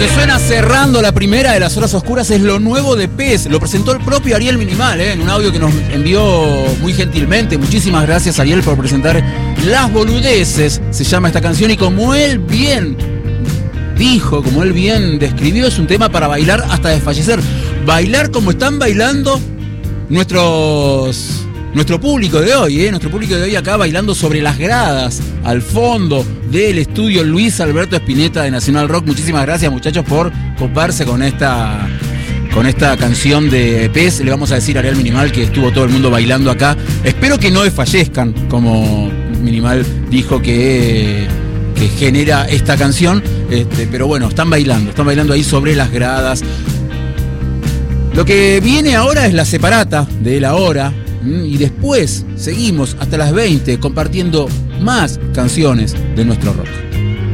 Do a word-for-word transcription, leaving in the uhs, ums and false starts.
que suena cerrando la primera de las horas oscuras es lo nuevo de Pez. Lo presentó el propio Ariel Minimal, ¿eh? En un audio que nos envió muy gentilmente. Muchísimas gracias, Ariel, por presentar Las Boludeces. Se llama esta canción y como él bien dijo, como él bien describió, es un tema para bailar hasta desfallecer. Bailar como están bailando nuestros... Nuestro público de hoy, ¿eh? Nuestro público de hoy acá bailando sobre las gradas, al fondo del estudio Luis Alberto Spinetta de Nacional Rock. Muchísimas gracias, muchachos, por coparse con esta, con esta canción de Pez. Le vamos a decir a Ariel Minimal que estuvo todo el mundo bailando acá. Espero que no desfallezcan, como Minimal dijo que, que genera esta canción. Este, pero bueno, están bailando, están bailando ahí sobre las gradas. Lo que viene ahora es la separata de la hora. Y después seguimos hasta las veinte compartiendo más canciones de nuestro rock.